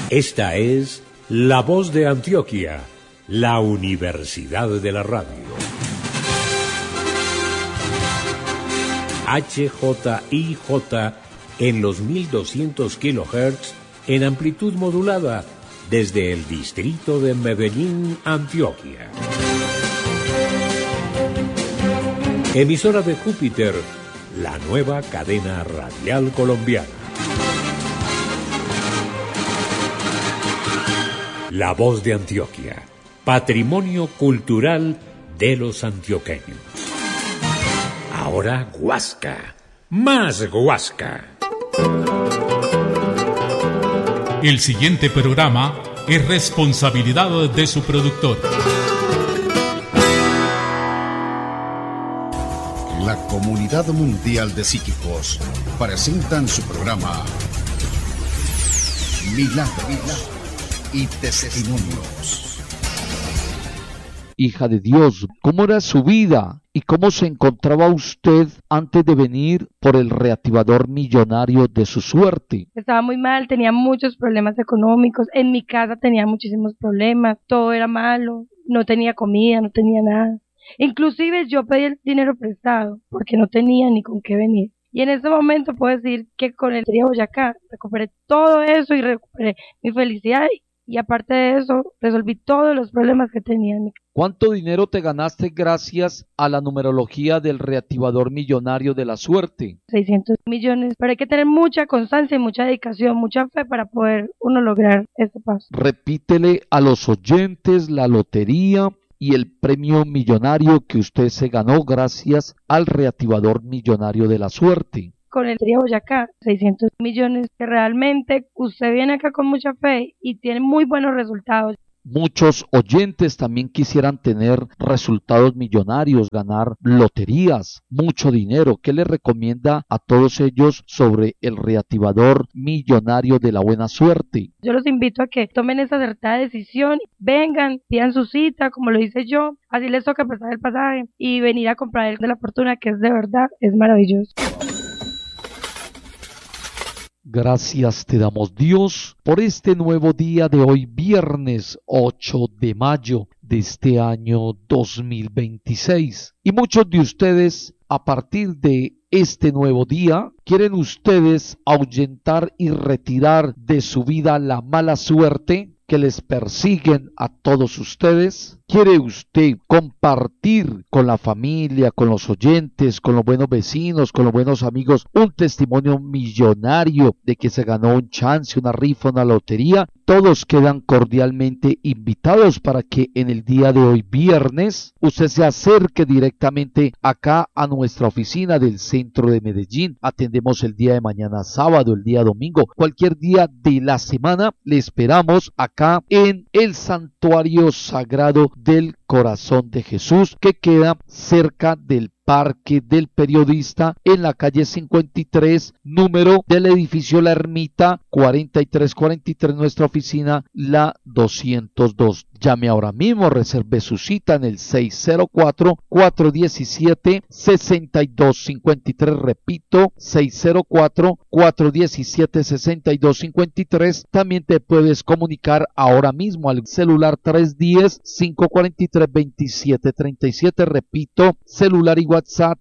Esta es La Voz de Antioquia, la Universidad de la Radio. HJIJ en los 1200 kHz en amplitud modulada desde el distrito de Medellín, Antioquia. Emisora de Júpiter, la nueva cadena radial colombiana. La Voz de Antioquia, patrimonio cultural de los antioqueños. Ahora Guasca, más Guasca. El siguiente programa es responsabilidad de su productor. La Comunidad Mundial de Psíquicos presentan su programa Milagros y Testimonios. Hija de Dios, ¿cómo era su vida y cómo se encontraba usted antes de venir por el reactivador millonario de su suerte? Estaba muy mal, tenía muchos problemas económicos, en mi casa tenía muchísimos problemas, todo era malo, no tenía comida, no tenía nada. Inclusive yo pedí el dinero prestado porque no tenía ni con qué venir. Y en ese momento puedo decir que con el Lotería Boyacá recuperé todo eso y recuperé mi felicidad. Y aparte de eso, resolví todos los problemas que tenía en mi casa. ¿Cuánto dinero te ganaste gracias a la numerología del reactivador millonario de la suerte? 600 millones, pero hay que tener mucha constancia y mucha dedicación, mucha fe para poder uno lograr este paso. Repítele a los oyentes la lotería y el premio millonario que usted se ganó gracias al reactivador millonario de la suerte. Con el Lotería Boyacá, 600 millones, que realmente usted viene acá con mucha fe y tiene muy buenos resultados. Muchos oyentes también quisieran tener resultados millonarios, ganar loterías, mucho dinero. ¿Qué le recomienda a todos ellos sobre el reactivador millonario de la buena suerte? Yo los invito a que tomen esa acertada decisión, vengan, pidan su cita, como lo hice yo, así les toca prestar el pasaje y venir a comprar el de la fortuna, que es de verdad, es maravilloso. Gracias te damos, Dios, por este nuevo día de hoy, viernes 8 de mayo de este año 2026. Y muchos de ustedes, a partir de este nuevo día, quieren ustedes ahuyentar y retirar de su vida la mala suerte que les persiguen a todos ustedes. ¿Quiere usted compartir con la familia, con los oyentes, con los buenos vecinos, con los buenos amigos, un testimonio millonario de que se ganó un chance, una rifa, una lotería? Todos quedan cordialmente invitados para que en el día de hoy, viernes, usted se acerque directamente acá a nuestra oficina del centro de Medellín. Atendemos el día de mañana sábado, el día domingo, cualquier día de la semana. Le esperamos acá en el Santuario Sagrado del Corazón de Jesús, que queda cerca del Parque del Periodista, en la calle 53, número del edificio La Ermita, 4343, nuestra oficina, la 202. Llame ahora mismo, reserve su cita en el 604-417-6253, repito, 604-417-6253. También te puedes comunicar ahora mismo al celular 310-543-2737, repito, celular y WhatsApp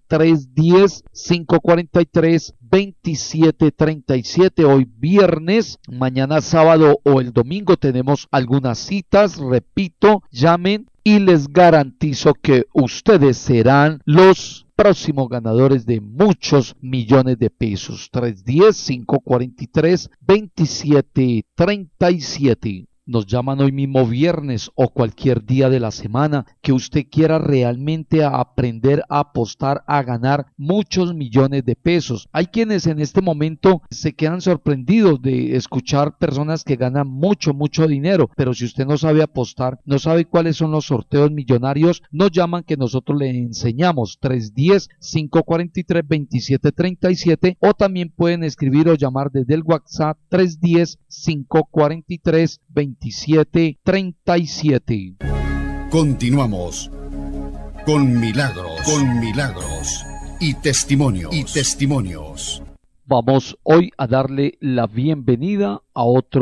310-543-2737. Hoy viernes, mañana sábado o el domingo tenemos algunas citas. Repito, llamen y les garantizo que ustedes serán los próximos ganadores de muchos millones de pesos. 310-543-2737. Nos llaman hoy mismo viernes o cualquier día de la semana que usted quiera realmente aprender a apostar, a ganar muchos millones de pesos. Hay quienes en este momento se quedan sorprendidos de escuchar personas que ganan mucho dinero, pero si usted no sabe apostar, no sabe cuáles son los sorteos millonarios, nos llaman que nosotros le enseñamos. 310-543-2737, o también pueden escribir o llamar desde el WhatsApp 310-543-2737. Continuamos con milagros y testimonios. Vamos hoy a darle la bienvenida a otro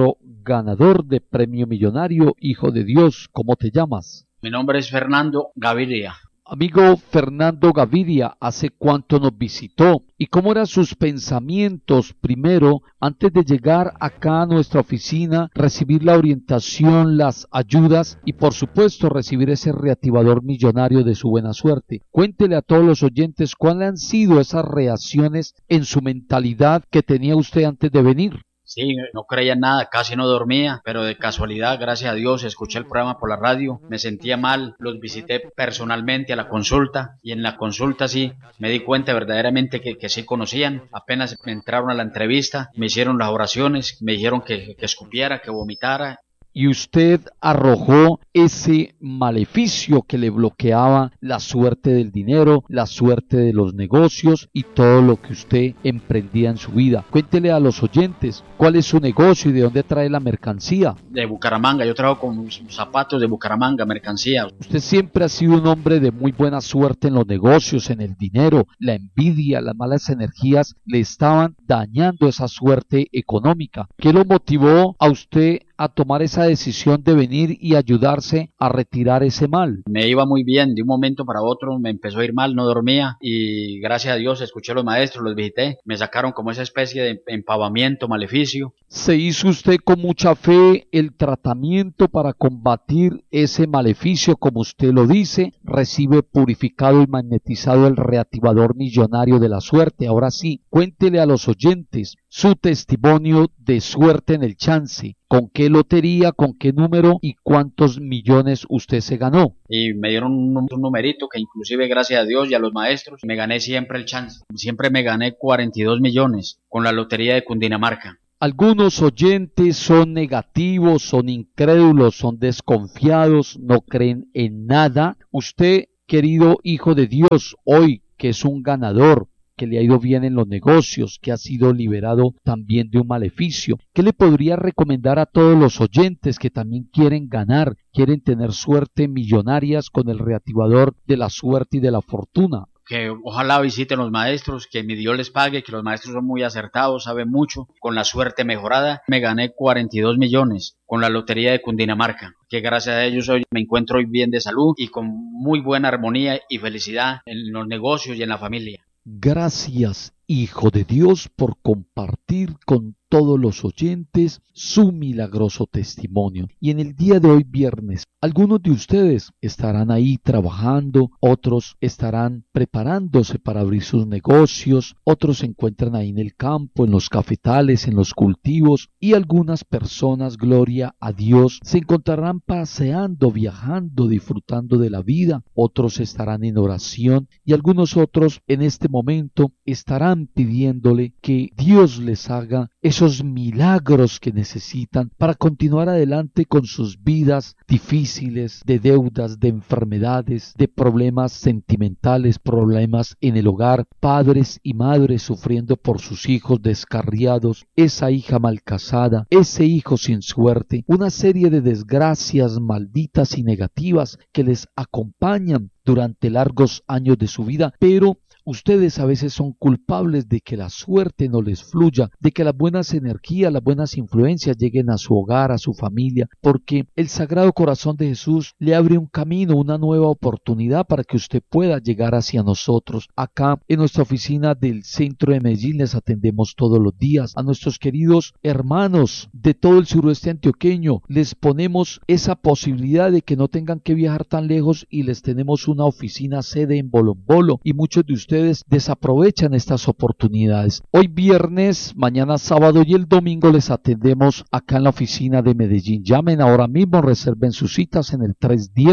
ganador de Premio Millonario, Hijo de Dios. ¿Cómo te llamas? Mi nombre es Fernando Gaviria. Amigo Fernando Gaviria, ¿hace cuánto nos visitó? ¿Y cómo eran sus pensamientos primero, antes de llegar acá a nuestra oficina, recibir la orientación, las ayudas y por supuesto recibir ese reactivador millonario de su buena suerte? Cuéntele a todos los oyentes cuáles han sido esas reacciones en su mentalidad que tenía usted antes de venir. Sí, no creía en nada, casi no dormía, pero de casualidad, gracias a Dios, escuché el programa por la radio, me sentía mal, los visité personalmente a la consulta y en la consulta sí, me di cuenta verdaderamente que sí conocían. Apenas me entraron a la entrevista, me hicieron las oraciones, me dijeron que escupiera, que vomitara. Y usted arrojó ese maleficio que le bloqueaba la suerte del dinero, la suerte de los negocios y todo lo que usted emprendía en su vida. Cuéntele a los oyentes cuál es su negocio y de dónde trae la mercancía. De Bucaramanga, yo trabajo con zapatos de Bucaramanga, mercancía. Usted siempre ha sido un hombre de muy buena suerte en los negocios, en el dinero. La envidia, las malas energías le estaban dañando esa suerte económica. ¿Qué lo motivó a usted a tomar esa decisión de venir y ayudarse a retirar ese mal? Me iba muy bien, de un momento para otro me empezó a ir mal, no dormía y gracias a Dios escuché a los maestros, los visité, me sacaron como esa especie de empavamiento, maleficio. ¿Se hizo usted con mucha fe el tratamiento para combatir ese maleficio, como usted lo dice? Recibe purificado y magnetizado el reactivador millonario de la suerte. Ahora sí, cuéntele a los oyentes su testimonio de suerte en el chance. ¿Con qué lotería, con qué número y cuántos millones usted se ganó? Y me dieron un numerito que inclusive gracias a Dios y a los maestros me gané siempre el chance. Siempre me gané 42 millones con la lotería de Cundinamarca. Algunos oyentes son negativos, son incrédulos, son desconfiados, no creen en nada. Usted, querido hijo de Dios, hoy que es un ganador, que le ha ido bien en los negocios, que ha sido liberado también de un maleficio, ¿qué le podría recomendar a todos los oyentes que también quieren ganar, quieren tener suerte millonarias con el reactivador de la suerte y de la fortuna? Que ojalá visiten los maestros, que mi Dios les pague, que los maestros son muy acertados, saben mucho. Con la suerte mejorada me gané 42 millones con la lotería de Cundinamarca, que gracias a ellos hoy me encuentro hoy bien de salud y con muy buena armonía y felicidad en los negocios y en la familia. Gracias, Hijo de Dios, por compartir con todos los oyentes su milagroso testimonio. Y en el día de hoy, viernes, algunos de ustedes estarán ahí trabajando, otros estarán preparándose para abrir sus negocios, otros se encuentran ahí en el campo, en los cafetales, en los cultivos, y algunas personas, gloria a Dios, se encontrarán paseando, viajando, disfrutando de la vida, otros estarán en oración y algunos otros en este momento estarán pidiéndole que Dios les haga esos milagros que necesitan para continuar adelante con sus vidas difíciles, de deudas, de enfermedades, de problemas sentimentales, problemas en el hogar, padres y madres sufriendo por sus hijos descarriados, esa hija mal casada, ese hijo sin suerte, una serie de desgracias malditas y negativas que les acompañan durante largos años de su vida, pero ustedes a veces son culpables de que la suerte no les fluya, de que las buenas energías, las buenas influencias lleguen a su hogar, a su familia, porque el Sagrado Corazón de Jesús le abre un camino, una nueva oportunidad para que usted pueda llegar hacia nosotros. Acá en nuestra oficina del centro de Medellín les atendemos todos los días. A nuestros queridos hermanos de todo el suroeste antioqueño les ponemos esa posibilidad de que no tengan que viajar tan lejos y les tenemos una oficina sede en Bolombolo y muchos de ustedes desaprovechan estas oportunidades. Hoy viernes, mañana sábado y el domingo les atendemos acá en la oficina de Medellín. Llamen ahora mismo, reserven sus citas en el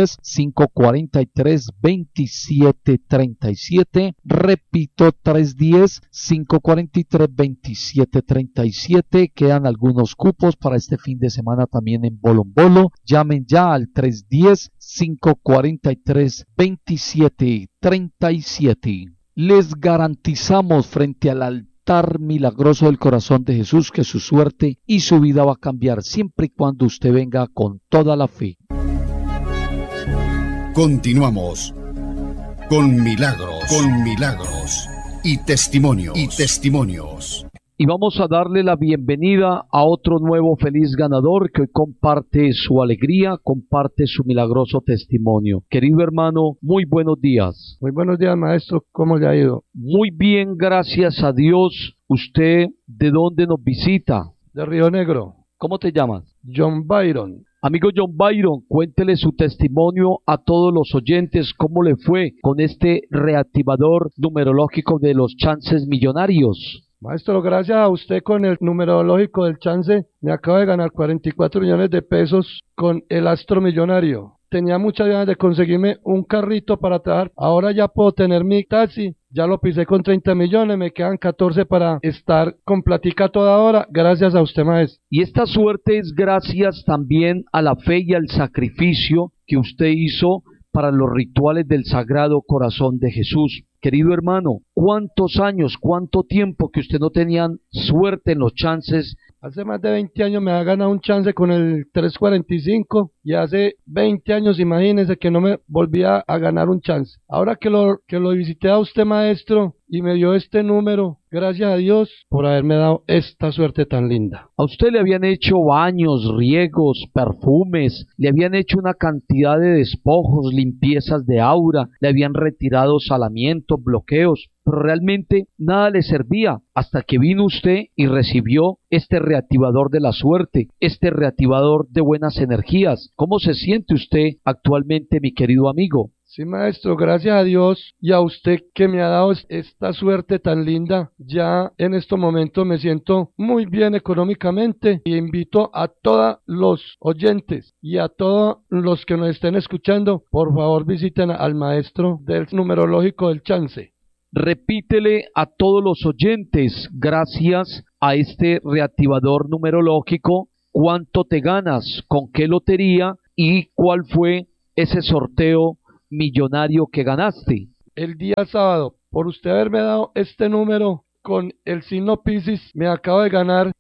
310-543-2737. Repito, 310-543-2737. Quedan algunos cupos para este fin de semana también en Bolombolo. Llamen ya al 310-543-2737. Les garantizamos frente al altar milagroso del corazón de Jesús que su suerte y su vida va a cambiar siempre y cuando usted venga con toda la fe. Continuamos con milagros y testimonios. Y vamos a darle la bienvenida a otro nuevo feliz ganador que hoy comparte su alegría, comparte su milagroso testimonio. Querido hermano, muy buenos días. Muy buenos días, maestro. ¿Cómo le ha ido? Muy bien, gracias a Dios. ¿Usted de dónde nos visita? De Río Negro. ¿Cómo te llamas? John Byron. Amigo John Byron, cuéntele su testimonio a todos los oyentes, cómo le fue con este reactivador numerológico de los chances millonarios. Maestro, gracias a usted con el numerológico del chance, me acabo de ganar 44 millones de pesos con el astro millonario. Tenía muchas ganas de conseguirme un carrito para trabajar. Ahora ya puedo tener mi taxi. Ya lo pisé con 30 millones, me quedan 14 para estar con platica toda hora. Gracias a usted, maestro. Y esta suerte es gracias también a la fe y al sacrificio que usted hizo para los rituales del Sagrado Corazón de Jesús. Querido hermano, ¿cuántos años, cuánto tiempo que usted no tenía suerte en los chances? Hace más de 20 años me ha ganado un chance con el 345 y hace 20 años, imagínense, que no me volvía a ganar un chance. Ahora que lo visité a usted, maestro, y me dio este número, gracias a Dios por haberme dado esta suerte tan linda. A usted le habían hecho baños, riegos, perfumes, le habían hecho una cantidad de despojos, limpiezas de aura, le habían retirado salamientos, bloqueos, pero realmente nada le servía hasta que vino usted y recibió este reactivador de la suerte, este reactivador de buenas energías. ¿Cómo se siente usted actualmente, mi querido amigo? Sí, maestro, gracias a Dios y a usted que me ha dado esta suerte tan linda. Ya en estos momentos me siento muy bien económicamente y invito a todos los oyentes y a todos los que nos estén escuchando, por favor visiten al maestro del numerológico del chance. Repítele a todos los oyentes, gracias a este reactivador numerológico, cuánto te ganas, con qué lotería y cuál fue ese sorteo millonario que ganaste. El día sábado, por usted haberme dado este número con el signo Piscis, me acabo de ganar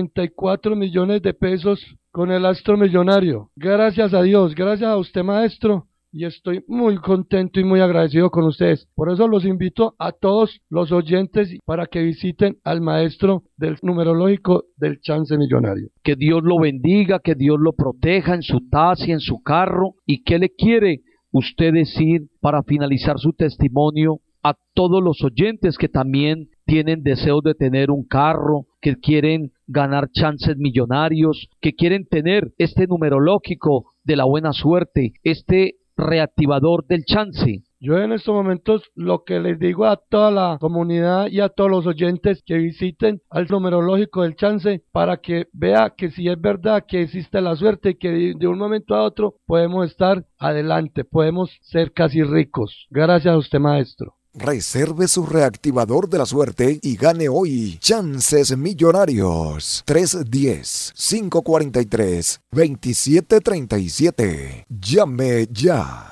44 millones de pesos con el astro millonario. Gracias a Dios, gracias a usted, maestro. Y estoy muy contento y muy agradecido con ustedes. Por eso los invito a todos los oyentes para que visiten al maestro del numerológico del chance millonario. Que Dios lo bendiga, que Dios lo proteja en su taxi, en su carro. ¿Y qué le quiere usted decir para finalizar su testimonio a todos los oyentes que también tienen deseos de tener un carro, que quieren ganar chances millonarios, que quieren tener este numerológico de la buena suerte, este reactivador del chance? Yo en estos momentos lo que les digo a toda la comunidad y a todos los oyentes que visiten al numerológico del chance para que vea que si es verdad que existe la suerte y que de un momento a otro podemos estar adelante, podemos ser casi ricos. Gracias a usted, maestro. Reserve su reactivador de la suerte y gane hoy chances millonarios. 310-543-2737. Llame ya.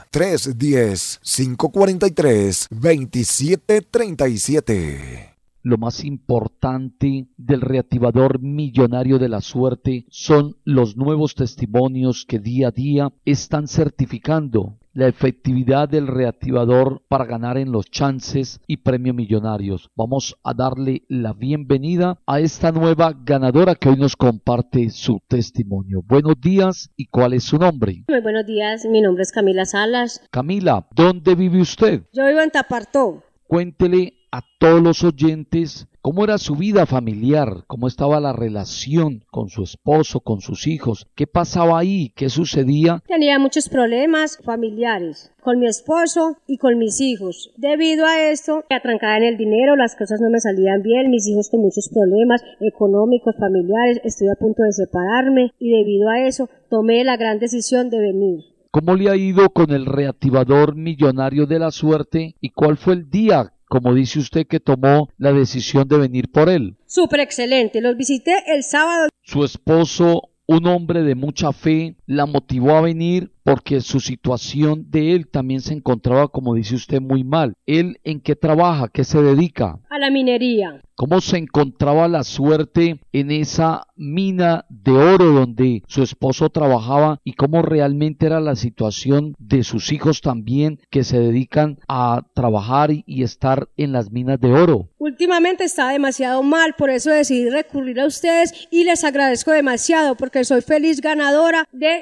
310-543-2737. Lo más importante del reactivador millonario de la suerte son los nuevos testimonios que día a día están certificando la efectividad del reactivador para ganar en los chances y premios millonarios. Vamos a darle la bienvenida a esta nueva ganadora que hoy nos comparte su testimonio. Buenos días, ¿y cuál es su nombre? Muy buenos días, mi nombre es Camila Salas. Camila, ¿dónde vive usted? Yo vivo en Tapartó. Cuéntele a todos los oyentes cómo era su vida familiar, cómo estaba la relación con su esposo, con sus hijos, qué pasaba ahí, qué sucedía. Tenía muchos problemas familiares con mi esposo y con mis hijos. Debido a esto, atrancada en el dinero, las cosas no me salían bien, mis hijos con muchos problemas económicos, familiares, estoy a punto de separarme y debido a eso tomé la gran decisión de venir. ¿Cómo le ha ido con el reactivador millonario de la suerte y cuál fue el día, como dice usted, que tomó la decisión de venir por él? Súper excelente, los visité el sábado. Su esposo, un hombre de mucha fe, la motivó a venir porque su situación de él también se encontraba, como dice usted, muy mal. ¿Él en qué trabaja? ¿Qué se dedica? A la minería. ¿Cómo se encontraba la suerte en esa mina de oro donde su esposo trabajaba y cómo realmente era la situación de sus hijos también que se dedican a trabajar y estar en las minas de oro? Últimamente estaba demasiado mal, por eso decidí recurrir a ustedes y les agradezco demasiado porque soy feliz ganadora de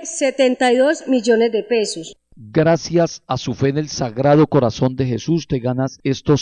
72 millones de pesos. Gracias a su fe en el Sagrado Corazón de Jesús te ganas estos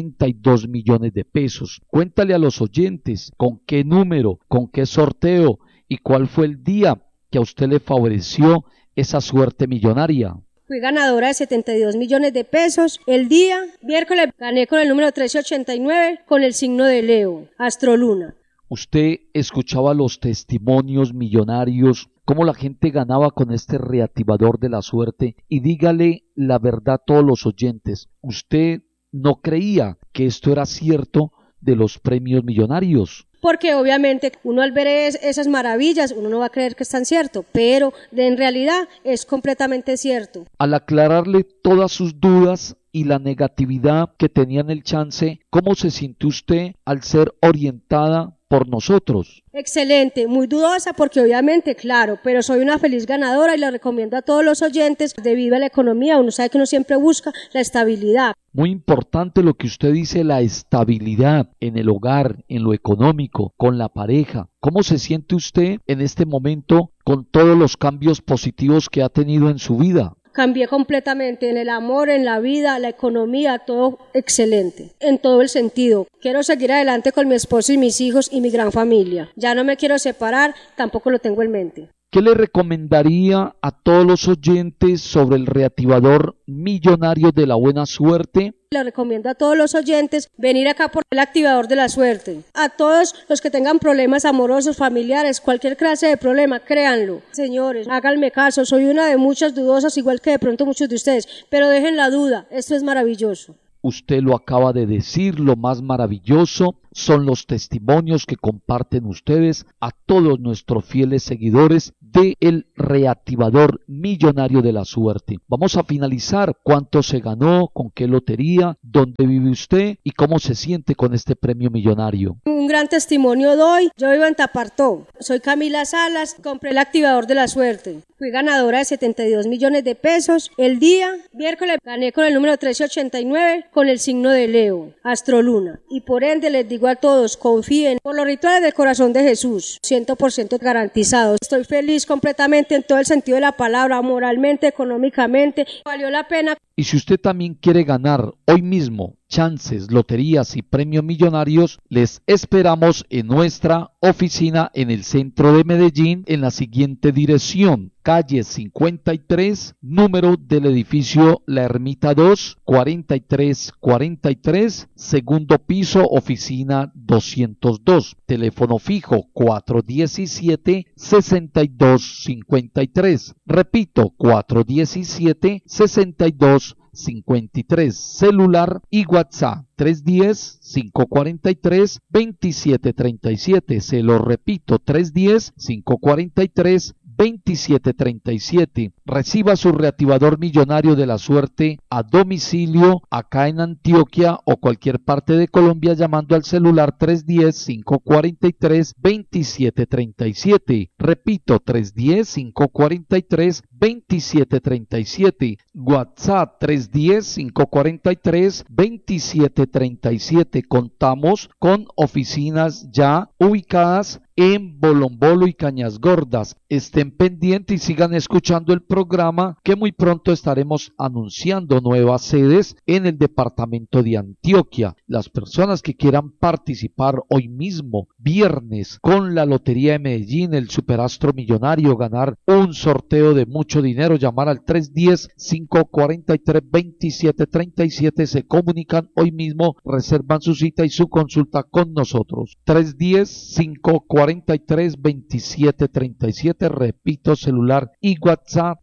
72 millones de pesos. Cuéntale a los oyentes con qué número, con qué sorteo y cuál fue el día que a usted le favoreció esa suerte millonaria. Fui ganadora de 72 millones de pesos. El día miércoles gané con el número 1389 con el signo de Leo, Astroluna. Usted escuchaba los testimonios millonarios, cómo la gente ganaba con este reactivador de la suerte, y dígale la verdad a todos los oyentes, ¿usted no creía que esto era cierto de los premios millonarios? Porque obviamente uno al ver esas maravillas, uno no va a creer que están cierto, pero en realidad es completamente cierto. Al aclararle todas sus dudas y la negatividad que tenía en el chance, ¿cómo se sintió usted al ser orientada por nosotros? Excelente, muy dudosa porque obviamente, claro, pero soy una feliz ganadora y le recomiendo a todos los oyentes, debido a la economía, uno sabe que uno siempre busca la estabilidad. Muy importante lo que usted dice, la estabilidad en el hogar, en lo económico, con la pareja. ¿Cómo se siente usted en este momento con todos los cambios positivos que ha tenido en su vida? Cambié completamente en el amor, en la vida, la economía, todo excelente, en todo el sentido. Quiero seguir adelante con mi esposo y mis hijos y mi gran familia. Ya no me quiero separar, tampoco lo tengo en mente. ¿Qué le recomendaría a todos los oyentes sobre el reactivador millonario de la buena suerte? Le recomiendo a todos los oyentes venir acá por el activador de la suerte. A todos los que tengan problemas amorosos, familiares, cualquier clase de problema, créanlo. Señores, háganme caso, soy una de muchas dudosas, igual que de pronto muchos de ustedes, pero dejen la duda, esto es maravilloso. Usted lo acaba de decir, lo más maravilloso son los testimonios que comparten ustedes a todos nuestros fieles seguidores del reactivador millonario de la suerte. Vamos a finalizar cuánto se ganó, con qué lotería, dónde vive usted y cómo se siente con este premio millonario. Un gran testimonio doy. Yo vivo en Tapartó. Soy Camila Salas, compré el activador de la suerte. Fui ganadora de 72 millones de pesos. El día miércoles gané con el número 1389 con el signo de Leo, Astroluna. Y por ende les digo a todos, confíen por los rituales del corazón de Jesús, 100% garantizado. Estoy feliz completamente en todo el sentido de la palabra, moralmente, económicamente. Valió la pena. Y si usted también quiere ganar hoy mismo chances, loterías y premios millonarios, les esperamos en nuestra oficina en el centro de Medellín en la siguiente dirección: calle 53, número del edificio La Ermita 2, 4343, segundo piso, oficina 202, teléfono fijo 417-6253, repito, 417-6253, celular y WhatsApp 310-543-2737, se lo repito, 310-543-2737. Reciba su reactivador millonario de la suerte a domicilio acá en Antioquia o cualquier parte de Colombia llamando al celular 310-543-2737. Repito, 310-543-2737. WhatsApp 310-543-2737. Contamos con oficinas ya ubicadas en Bolombolo y Cañas Gordas. Estén pendientes y sigan escuchando el programa, que muy pronto estaremos anunciando nuevas sedes en el departamento de Antioquia. Las personas que quieran participar hoy mismo, viernes, con la Lotería de Medellín, el Superastro Millonario, ganar un sorteo de mucho dinero, llamar al 310-543-2737, se comunican hoy mismo, reservan su cita y su consulta con nosotros. 310-543-2737, repito, celular y WhatsApp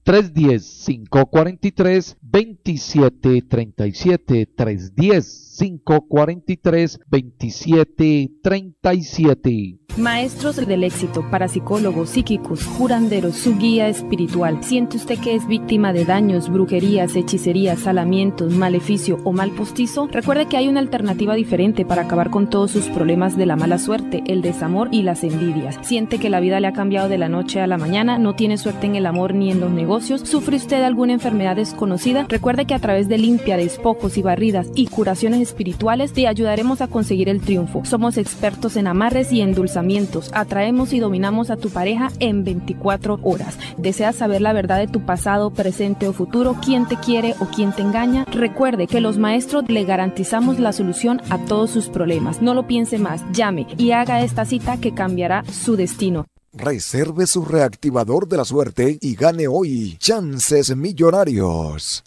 310-543-2737, 310-543-2737. Maestros del éxito, parapsicólogos, psíquicos, curanderos, su guía espiritual. ¿Siente usted que es víctima de daños, brujerías, hechicerías, salamientos, maleficio o mal postizo? Recuerde que hay una alternativa diferente para acabar con todos sus problemas de la mala suerte, el desamor y las envidias. ¿Siente que la vida le ha cambiado de la noche a la mañana? ¿No tiene suerte en el amor ni en los negocios? ¿Sufre usted alguna enfermedad desconocida? Recuerde que a través de limpia, despojos y barridas y curaciones espirituales te ayudaremos a conseguir el triunfo. Somos expertos en amarres y endulzamientos. Atraemos y dominamos a tu pareja en 24 horas. ¿Deseas saber la verdad de tu pasado, presente o futuro? ¿Quién te quiere o quién te engaña? Recuerde que los maestros le garantizamos la solución a todos sus problemas. No lo piense más, llame y haga esta cita que cambiará su destino. Reserve su reactivador de la suerte y gane hoy chances millonarios.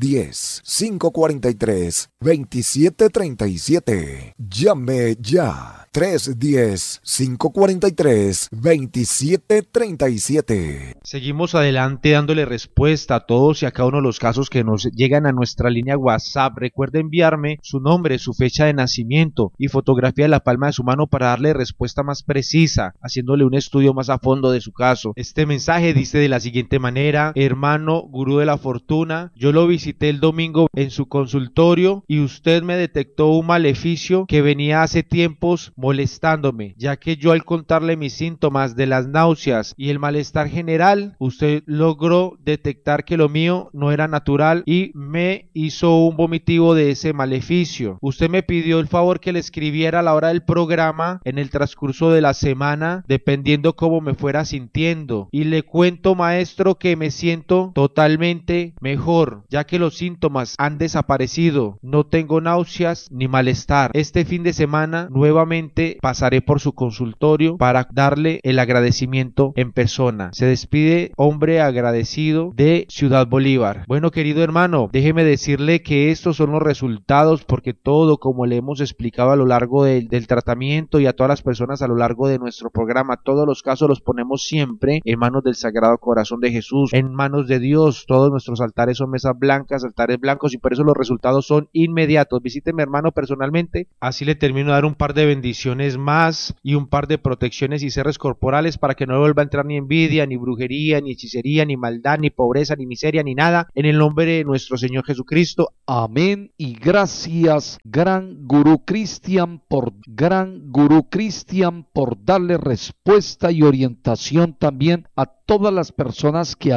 310-543-2737. Llame ya. 310-543-2737. Seguimos adelante dándole respuesta a todos y a cada uno de los casos que nos llegan a nuestra línea WhatsApp. Recuerde enviarme su nombre, su fecha de nacimiento y fotografía de la palma de su mano para darle respuesta más precisa, haciéndole un estudio más a fondo de su caso. Este mensaje dice de la siguiente manera: hermano gurú de la fortuna, yo lo visité el domingo en su consultorio y usted me detectó un maleficio que venía hace tiempos molestándome, ya que yo al contarle mis síntomas de las náuseas y el malestar general, usted logró detectar que lo mío no era natural y me hizo un vomitivo de ese maleficio. Usted me pidió el favor que le escribiera a la hora del programa en el transcurso de la semana, dependiendo cómo me fuera sintiendo, y le cuento, maestro, que me siento totalmente mejor, ya que los síntomas han desaparecido, no tengo náuseas ni malestar. Este fin de semana nuevamente pasaré por su consultorio para darle el agradecimiento en persona. Se despide hombre agradecido de Ciudad Bolívar. Bueno, querido hermano, déjeme decirle que estos son los resultados, porque todo, como le hemos explicado a lo largo del tratamiento y a todas las personas a lo largo de nuestro programa, todos los casos los ponemos siempre en manos del Sagrado Corazón de Jesús, en manos de Dios. Todos nuestros altares son mesas blancas, altares blancos, y por eso los resultados son inmediatos. Visíteme, hermano, personalmente, así le termino de dar un par de bendiciones más y un par de protecciones y cerres corporales para que no vuelva a entrar ni envidia, ni brujería, ni hechicería, ni maldad, ni pobreza, ni miseria, ni nada, en el nombre de nuestro Señor Jesucristo. Amén y gracias, gran Gurú Cristian, por darle respuesta y orientación también a todas las personas que